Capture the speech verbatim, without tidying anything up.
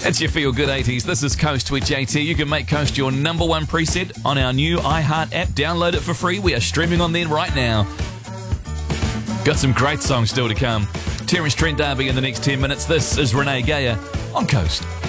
That's your Feel Good eighties. This is Coast with J T. You can make Coast your number one preset on our new iHeart app. Download it for free. We are streaming on there right now. Got some great songs still to come. Terence Trent D'Arby in the next ten minutes. This is Renee Geyer on Coast.